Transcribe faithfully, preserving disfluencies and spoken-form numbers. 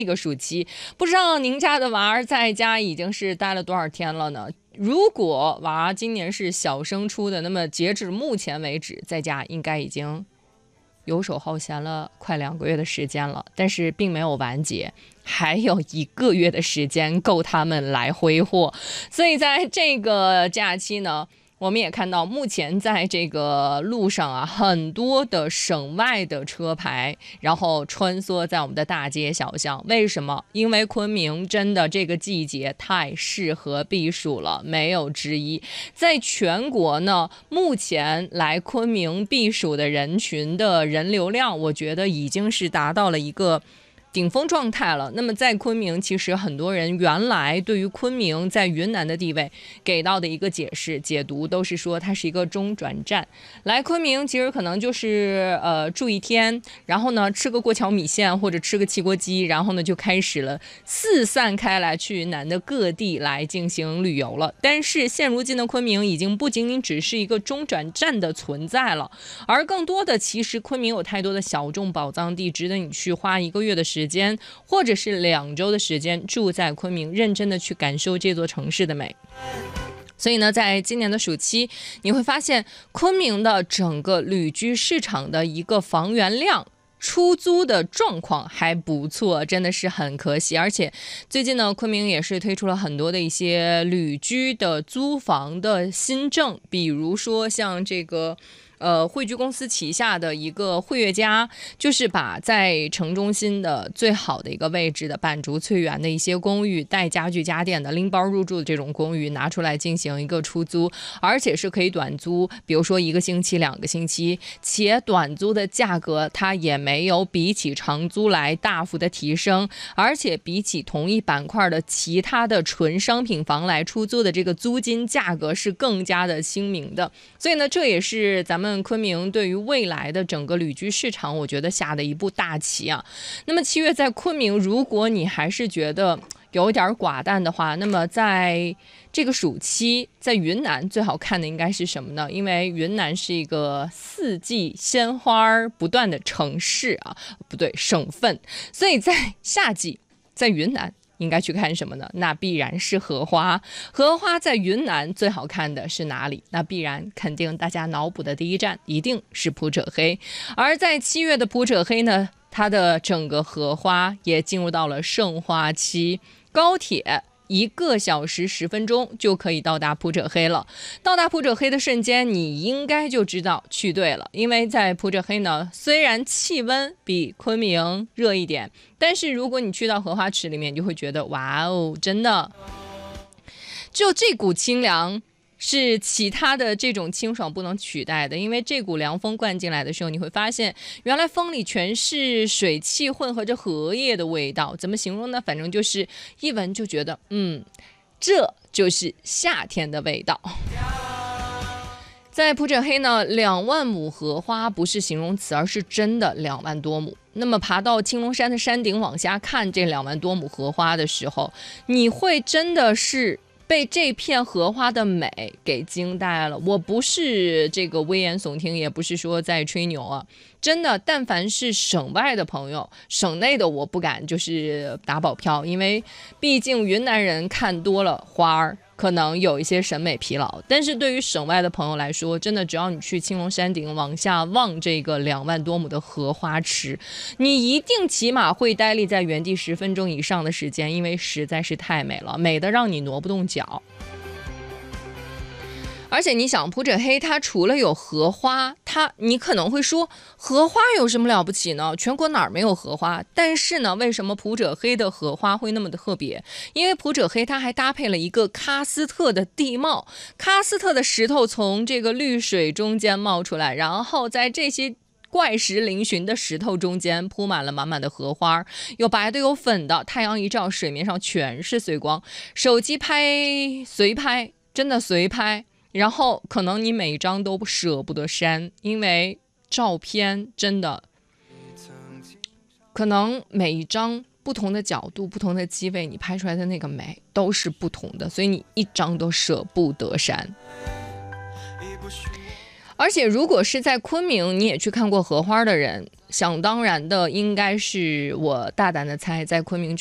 这个暑期，不知道您家的娃儿在家已经是待了多少天了呢？如果娃今年是小升初的，那么截止目前为止，在家应该已经游手好闲了快两个月的时间了，但是并没有完结，还有一个月的时间够他们来挥霍。所以在这个假期呢，我们也看到，目前在这个路上啊，很多的省外的车牌，然后穿梭在我们的大街小巷。为什么？因为昆明真的这个季节太适合避暑了，没有之一。在全国呢，目前来昆明避暑的人群的人流量，我觉得已经是达到了一个顶峰状态了。那么在昆明，其实很多人原来对于昆明在云南的地位给到的一个解释解读，都是说它是一个中转站。来昆明其实可能就是呃住一天，然后呢吃个过桥米线或者吃个汽锅鸡，然后呢就开始了四散开来去云南的各地来进行旅游了。但是现如今的昆明已经不仅仅只是一个中转站的存在了，而更多的其实昆明有太多的小众宝藏地，值得你去花一个月的时间。时间或者是两周的时间住在昆明，认真的去感受这座城市的美。所以呢，在今年的暑期，你会发现昆明的整个旅居市场的一个房源量出租的状况还不错，真的是很可喜。而且最近呢，昆明也是推出了很多的一些旅居的租房的新政，比如说像这个呃，汇聚公司旗下的一个汇悦家，就是把在城中心的最好的一个位置的板竹翠园的一些公寓，带家具家电的拎包入住的这种公寓拿出来进行一个出租，而且是可以短租，比如说一个星期、两个星期，且短租的价格它也没有比起长租来大幅的提升，而且比起同一板块的其他的纯商品房来出租的这个租金价格是更加的亲民的。所以呢，这也是咱们昆明对于未来的整个旅居市场，我觉得下的一步大棋啊。那么七月在昆明，如果你还是觉得有点寡淡的话，那么在这个暑期，在云南最好看的应该是什么呢？因为云南是一个四季鲜花不断的城市啊，不对，省份。所以在夏季，在云南应该去看什么呢？那必然是荷花。荷花在云南最好看的是哪里？那必然肯定大家脑补的第一站一定是普者黑。而在七月的普者黑呢，它的整个荷花也进入到了盛花期，高铁一个小时十分钟就可以到达普者黑了。到达普者黑的瞬间，你应该就知道去对了，因为在普者黑呢，虽然气温比昆明热一点，但是如果你去到荷花池里面，你就会觉得哇哦，真的就这股清凉是其他的这种清爽不能取代的。因为这股凉风灌进来的时候，你会发现原来风里全是水汽混合着荷叶的味道。怎么形容呢？反正就是一闻就觉得嗯，这就是夏天的味道。在普者黑呢，两万亩荷花不是形容词，而是真的两万多亩。那么爬到青龙山的山顶往下看这两万多亩荷花的时候，你会真的是被这片荷花的美给惊呆了。我不是这个危言耸听，也不是说在吹牛啊，真的，但凡是省外的朋友，省内的我不敢就是打保票，因为毕竟云南人看多了花儿，可能有一些审美疲劳。但是对于省外的朋友来说，真的只要你去青龙山顶往下望这个两万多亩的荷花池，你一定起码会呆立在原地十分钟以上的时间，因为实在是太美了，美得让你挪不动脚。而且你想，普者黑它除了有荷花，它你可能会说荷花有什么了不起呢？全国哪儿没有荷花？但是呢，为什么普者黑的荷花会那么的特别？因为普者黑它还搭配了一个喀斯特的地貌，喀斯特的石头从这个绿水中间冒出来，然后在这些怪石嶙峋的石头中间铺满了满满的荷花，有白的有粉的，太阳一照，水面上全是随光，手机拍随拍，真的随拍，然后可能你每一张都舍不得删，因为照片真的可能每一张不同的角度不同的机位，你拍出来的那个美都是不同的，所以你一张都舍不得删。而且如果是在昆明你也去看过荷花的人， 想当然的应该是我大胆的猜，在昆明